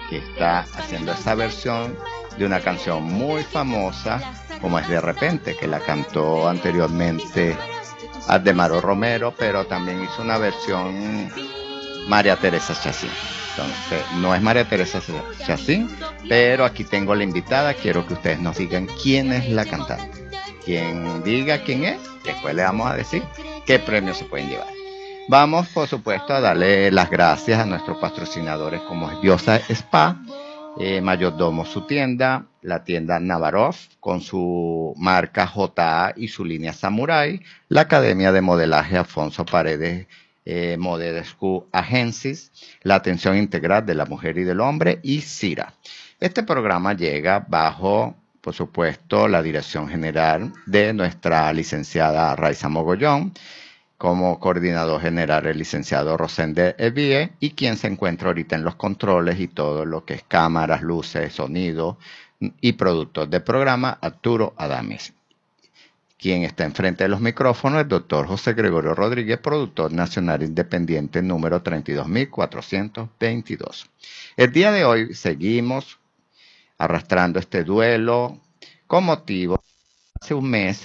que está haciendo esa versión de una canción muy famosa, como es De Repente, que la cantó anteriormente Ademaro Romero, pero también hizo una versión María Teresa Chacín. Entonces, no es María Teresa Chacín, pero aquí tengo la invitada. Quiero que ustedes nos digan quién es la cantante. Quien diga quién es, después le vamos a decir qué premios se pueden llevar. Vamos, por supuesto, a darle las gracias a nuestros patrocinadores como es Diosa Spa, Mayordomo su tienda, la tienda Navarov con su marca JA y su línea Samurai, la Academia de Modelaje Afonso Paredes Model School Agencies, la atención integral de la mujer y del hombre y CIRA. Este programa llega bajo, por supuesto, la dirección general de nuestra licenciada Raiza Mogollón, como coordinador general el licenciado Rosende Evie, y quien se encuentra ahorita en los controles y todo lo que es cámaras, luces, sonido y productos del programa, Arturo Adames. Quien está enfrente de los micrófonos es el doctor José Gregorio Rodríguez, productor nacional independiente número 32.422. El día de hoy seguimos arrastrando este duelo con motivo hace un mes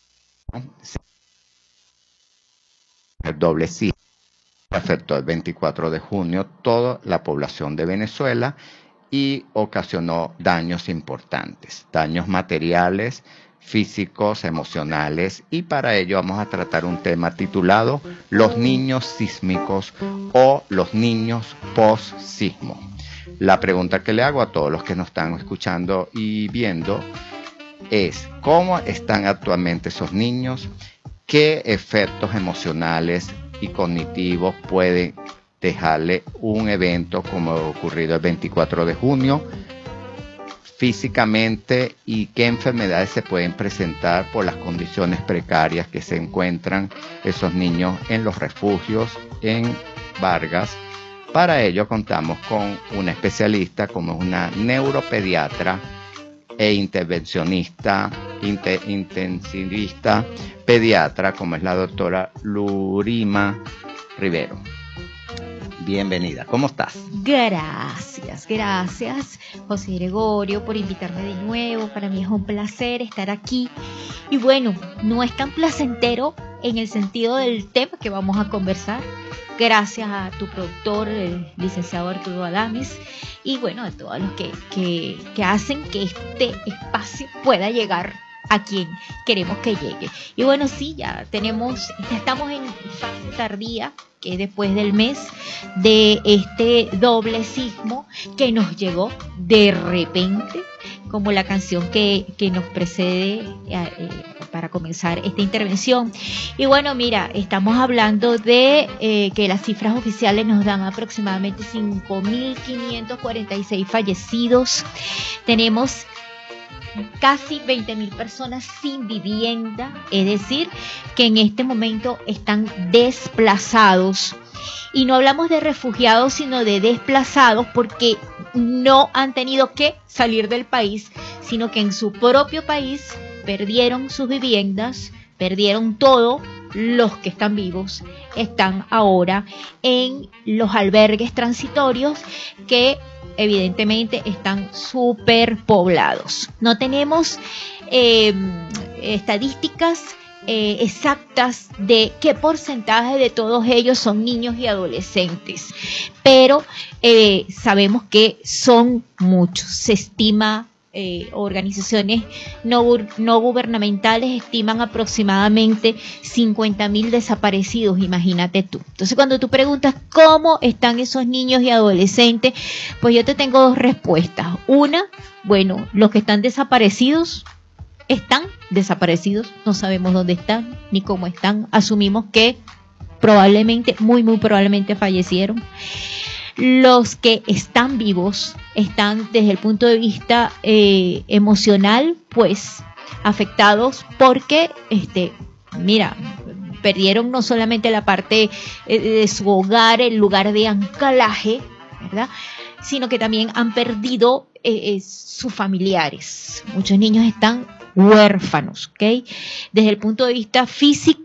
el doble sí afectó el 24 de junio toda la población de Venezuela y ocasionó daños importantes, daños materiales, físicos, emocionales, y para ello vamos a tratar un tema titulado Los niños sísmicos o los niños post-sismo. La pregunta que le hago a todos los que nos están escuchando y viendo es: ¿cómo están actualmente esos niños? ¿Qué efectos emocionales y cognitivos puede dejarle un evento como ocurrido el 24 de junio físicamente, y qué enfermedades se pueden presentar por las condiciones precarias que se encuentran esos niños en los refugios en Vargas? Para ello contamos con una especialista como es una neuropediatra e intervencionista, intensivista, pediatra, como es la doctora Lurima Rivero. Bienvenida, ¿cómo estás? Gracias, José Gregorio, por invitarme de nuevo. Para mí es un placer estar aquí. Y bueno, no es tan placentero en el sentido del tema que vamos a conversar. Gracias a tu productor, el licenciado Arturo Adames, y bueno, a todos los que hacen que este espacio pueda llegar a quien queremos que llegue. Y bueno, sí, ya estamos en fase tardía, que es después del mes de este doble sismo que nos llegó de repente, como la canción que nos precede para comenzar esta intervención. Y bueno, mira, estamos hablando de que las cifras oficiales nos dan aproximadamente 5.546 fallecidos. Tenemos casi 20.000 personas sin vivienda, es decir, que en este momento están desplazados. Y no hablamos de refugiados, sino de desplazados, porque no han tenido que salir del país, sino que en su propio país perdieron sus viviendas, perdieron todo. Los que están vivos están ahora en los albergues transitorios, que evidentemente están superpoblados. No tenemos estadísticas exactas de qué porcentaje de todos ellos son niños y adolescentes, pero sabemos que son muchos. Se estima, organizaciones no gubernamentales estiman aproximadamente 50.000 desaparecidos, imagínate tú. Entonces, cuando tú preguntas cómo están esos niños y adolescentes, pues yo te tengo dos respuestas. Una, bueno, los que están desaparecidos, no sabemos dónde están ni cómo están, asumimos que probablemente, muy probablemente fallecieron. Los que están vivos están desde el punto de vista emocional, pues afectados porque, mira, perdieron no solamente la parte de su hogar, el lugar de anclaje, ¿verdad?, sino que también han perdido sus familiares. Muchos niños están huérfanos, ¿ok? Desde el punto de vista físico,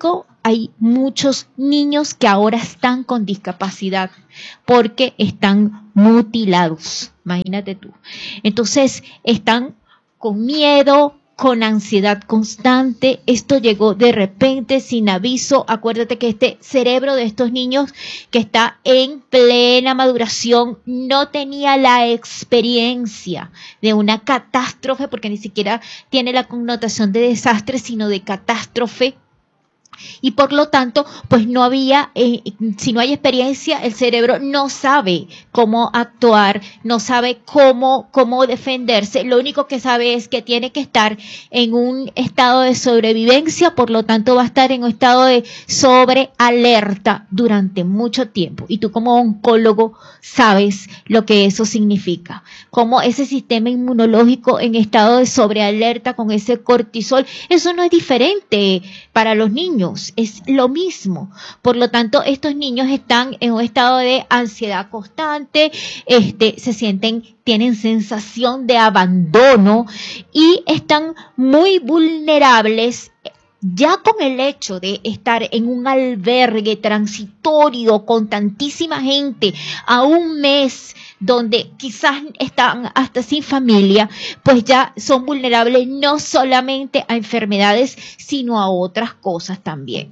hay muchos niños que ahora están con discapacidad porque están mutilados, imagínate tú. Entonces están con miedo, con ansiedad constante. Esto llegó de repente, sin aviso. Acuérdate que este cerebro de estos niños que está en plena maduración no tenía la experiencia de una catástrofe, porque ni siquiera tiene la connotación de desastre, sino de catástrofe. Y por lo tanto, pues no había, si no hay experiencia, el cerebro no sabe cómo actuar, no sabe cómo defenderse. Lo único que sabe es que tiene que estar en un estado de sobrevivencia, por lo tanto va a estar en un estado de sobrealerta durante mucho tiempo. Y tú como oncólogo sabes lo que eso significa. Como ese sistema inmunológico en estado de sobrealerta con ese cortisol, eso no es diferente para los niños. Es lo mismo. Por lo tanto, estos niños están en un estado de ansiedad constante, se sienten, tienen sensación de abandono y están muy vulnerables. Ya con el hecho de estar en un albergue transitorio con tantísima gente a un mes, donde quizás están hasta sin familia, pues ya son vulnerables no solamente a enfermedades, sino a otras cosas también.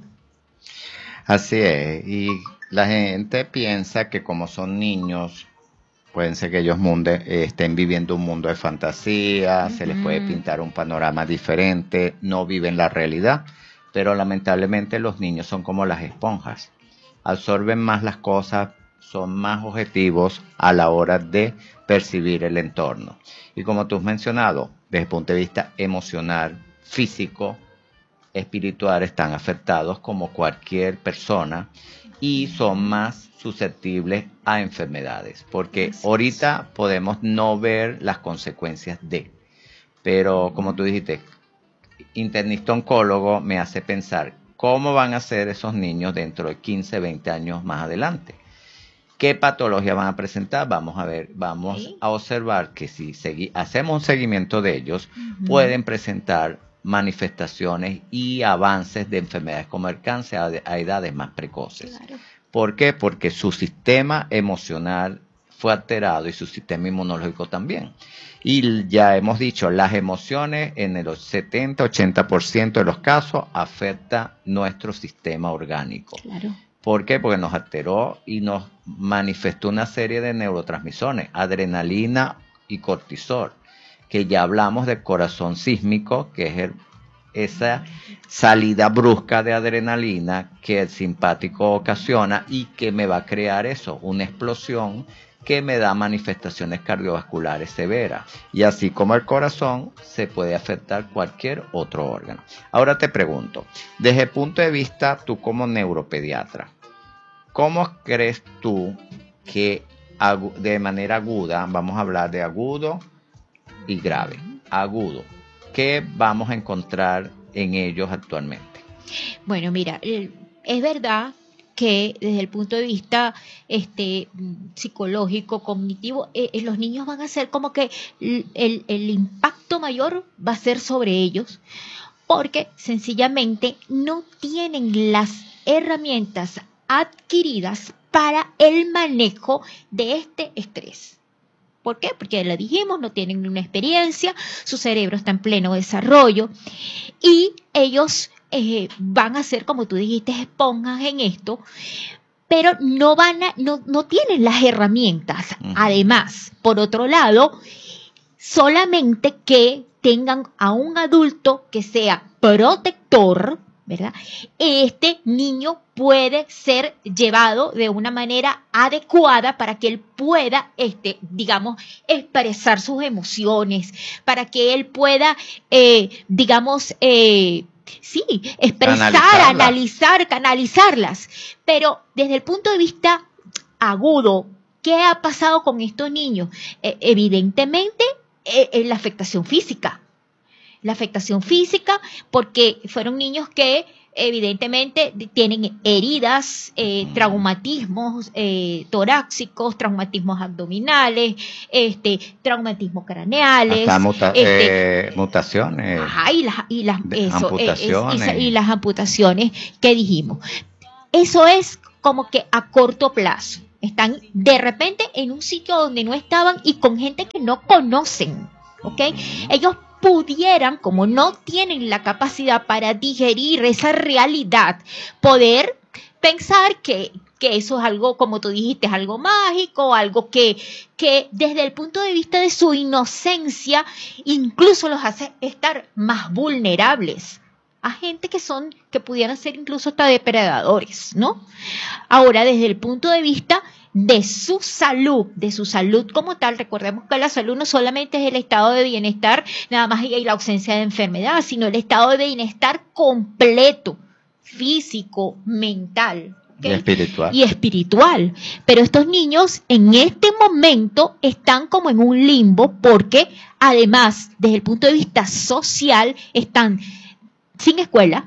Así es, y la gente piensa que como son niños, pueden ser que ellos estén viviendo un mundo de fantasía, se les puede pintar un panorama diferente, no viven la realidad, pero lamentablemente los niños son como las esponjas, absorben más las cosas, son más objetivos a la hora de percibir el entorno. Y como tú has mencionado, desde el punto de vista emocional, físico, espiritual, están afectados como cualquier persona y son más susceptibles a enfermedades, porque ahorita podemos no ver las consecuencias pero como tú dijiste, internista oncólogo me hace pensar cómo van a ser esos niños dentro de 15, 20 años más adelante. ¿Qué patología van a presentar? Vamos a ver, vamos a observar que si hacemos un seguimiento de ellos, pueden presentar manifestaciones y avances de enfermedades como el cáncer a edades más precoces. Claro. ¿Por qué? Porque su sistema emocional fue alterado y su sistema inmunológico también. Y ya hemos dicho, las emociones en el 70-80% de los casos afectan nuestro sistema orgánico. Claro. ¿Por qué? Porque nos alteró y nos manifestó una serie de neurotransmisores, adrenalina y cortisol, que ya hablamos del corazón sísmico, que es esa salida brusca de adrenalina que el simpático ocasiona y que me va a crear eso, una explosión que me da manifestaciones cardiovasculares severas. Y así como el corazón, se puede afectar cualquier otro órgano. Ahora te pregunto, desde el punto de vista, tú como neuropediatra, ¿cómo crees tú que de manera aguda, vamos a hablar de agudo y grave, agudo, qué vamos a encontrar en ellos actualmente? Bueno, mira, es verdad que desde el punto de vista psicológico, cognitivo, los niños van a ser como que el impacto mayor va a ser sobre ellos, porque sencillamente no tienen las herramientas adquiridas para el manejo de este estrés. ¿Por qué? Porque ya lo dijimos, no tienen una experiencia, su cerebro está en pleno desarrollo y ellos van a ser, como tú dijiste, esponjas en esto, pero no tienen las herramientas. Además, por otro lado, solamente que tengan a un adulto que sea protector, ¿verdad? Este niño puede ser llevado de una manera adecuada para que él pueda, expresar sus emociones, para que él pueda, expresar, analizar, canalizarlas. Pero desde el punto de vista agudo, ¿qué ha pasado con estos niños? Evidentemente, la afectación física, porque fueron niños que evidentemente tienen heridas, traumatismos torácicos, traumatismos abdominales, traumatismos craneales, mutaciones, ajá, y las amputaciones. Y las amputaciones que dijimos. Eso es como que a corto plazo. Están de repente en un sitio donde no estaban y con gente que no conocen, ¿ok? Ellos pudieran, como no tienen la capacidad para digerir esa realidad, poder pensar que eso es algo, como tú dijiste, es algo mágico, algo que desde el punto de vista de su inocencia incluso los hace estar más vulnerables a gente que pudieran ser incluso hasta depredadores, ¿no? Ahora, desde el punto de vista de su salud como tal, recordemos que la salud no solamente es el estado de bienestar, nada más y la ausencia de enfermedad, sino el estado de bienestar completo, físico, mental, ¿okay? Y espiritual. Pero estos niños en este momento están como en un limbo porque además, desde el punto de vista social, están sin escuela,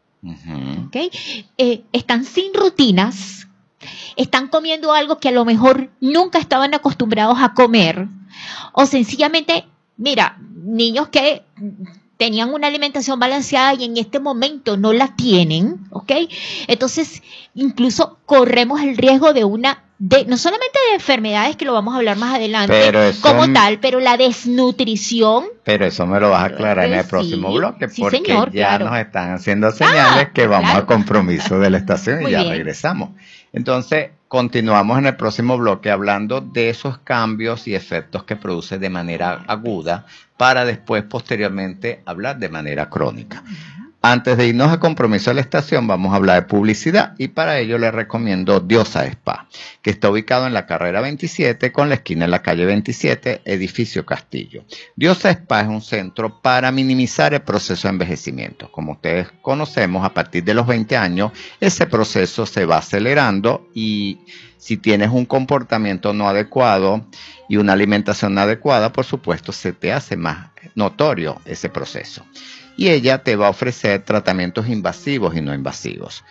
¿okay? Están sin rutinas, están comiendo algo que a lo mejor nunca estaban acostumbrados a comer, o sencillamente, mira, niños que tenían una alimentación balanceada y en este momento no la tienen, ¿ok? Entonces, incluso corremos el riesgo no solamente de enfermedades, que lo vamos a hablar más adelante, pero la desnutrición. Pero eso me lo vas a aclarar en el próximo bloque, porque señor, ya nos están haciendo señales que vamos a compromiso de la estación y ya regresamos. Entonces, continuamos en el próximo bloque hablando de esos cambios y efectos que produce de manera aguda para después, posteriormente, hablar de manera crónica. Antes de irnos a compromiso de la estación, vamos a hablar de publicidad y para ello les recomiendo Diosa Spa, que está ubicado en la carrera 27 con la esquina en la calle 27, edificio Castillo. Diosa Spa es un centro para minimizar el proceso de envejecimiento. Como ustedes conocemos, a partir de los 20 años, ese proceso se va acelerando y si tienes un comportamiento no adecuado y una alimentación no adecuada, por supuesto, se te hace más notorio ese proceso. Y ella te va a ofrecer tratamientos invasivos y no invasivos.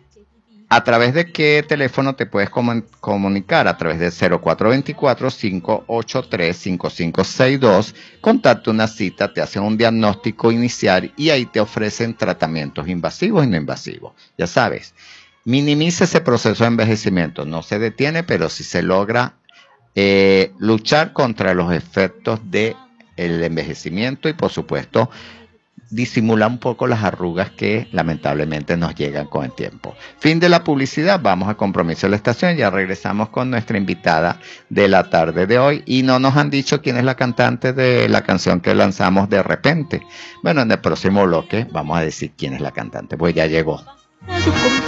¿A través de qué teléfono te puedes comunicar? A través del 0424-583-5562. Contacta una cita, te hacen un diagnóstico inicial y ahí te ofrecen tratamientos invasivos y no invasivos. Ya sabes, minimiza ese proceso de envejecimiento. No se detiene, pero sí se logra luchar contra los efectos del envejecimiento y, por supuesto, disimula un poco las arrugas que lamentablemente nos llegan con el tiempo. Fin de la publicidad, vamos a compromiso de la estación, ya regresamos con nuestra invitada de la tarde de hoy y no nos han dicho quién es la cantante de la canción que lanzamos de repente. Bueno, en el próximo bloque vamos a decir quién es la cantante, pues ya llegó.